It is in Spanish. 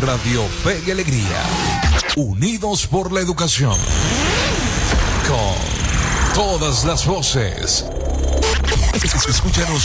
Radio Fe y Alegría. Unidos por la educación. Con todas las voces. Escúchanos